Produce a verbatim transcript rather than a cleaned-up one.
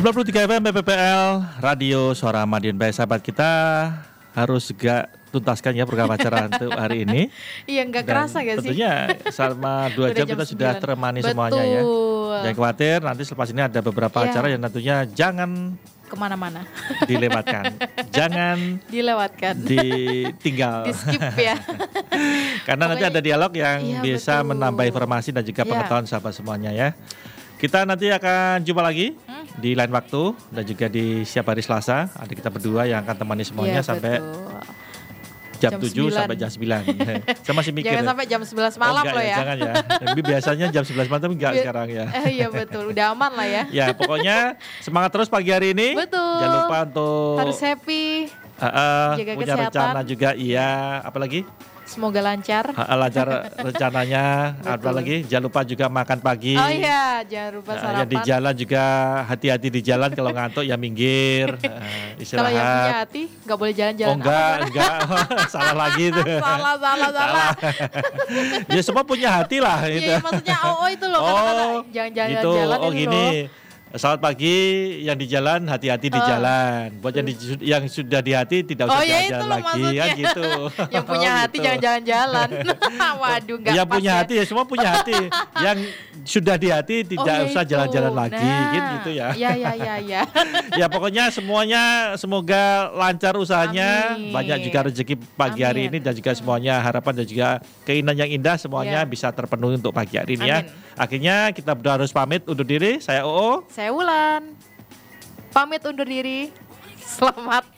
sembilan puluh tiga F M P P L Radio Suara Madiun. Baik sahabat, kita harus juga tuntaskan ya program acara untuk hari ini. Iya, nggak kerasa gak sih? Tentunya selama dua jam, jam kita sudah teremani Betul. semuanya ya. Jangan khawatir, nanti selepas ini ada beberapa ya. acara yang tentunya jangan kemana-mana dilewatkan. Jangan dilewatkan, ditinggal, di skip ya. Karena Pokoknya, nanti ada dialog yang iya, bisa betul. menambah informasi dan juga ya. pengetahuan sahabat semuanya ya. Kita nanti akan jumpa lagi hmm? di lain waktu dan juga di siang hari Selasa. Ada kita berdua yang akan temani semuanya ya, sampai betul. jam, jam tujuh sampai jam sembilan. Saya masih mikir. Jangan ya. sampai jam sebelas malam oh, loh ya. ya. Jangan ya. Tapi biasanya jam sebelas malam tapi enggak Bi- sekarang ya. Eh, iya betul, udah aman lah ya. Ya, pokoknya semangat terus pagi hari ini. Betul. Jangan lupa untuk harus happy. Uh, uh, jaga punya kesehatan. Rencana juga, iya. Apalagi? Semoga lancar. Uh, lancar rencananya. Apalagi? Jangan lupa juga makan pagi. Oh iya, jangan lupa sarapan. Uh, yang di jalan juga hati-hati di jalan. Kalau ngantuk ya minggir. Uh, istirahat. Kalau yang punya hati nggak boleh jalan-jalan. Oh enggak, enggak. Salah lagi itu. salah, salah, salah. Ya semua punya hati lah. Iya, gitu. Maksudnya oh, oh itu loh. Oh, kata-kata jangan jalan-jalan gitu. Oh gini. Loh. Selamat pagi, yang di jalan hati-hati di uh. jalan. Buat yang, di, yang sudah di hati tidak usah oh, ya jalan-jalan lagi maksudnya. kan gitu. Yang punya oh, hati gitu. jangan jalan-jalan. Waduh, enggak yang pas punya ya. hati ya semua punya hati. Yang sudah di hati tidak oh, ya usah itu. jalan-jalan lagi nah, gitu ya. Iya iya iya ya. Ya pokoknya semuanya semoga lancar usahanya. Amin. Banyak juga rezeki pagi Amin. hari ini dan juga semuanya harapan dan juga keinginan yang indah semuanya ya. bisa terpenuhi untuk pagi hari ini Amin. ya. Akhirnya kita berdua harus pamit undur diri. Saya O O. Saya Wulan. Pamit undur diri. Selamat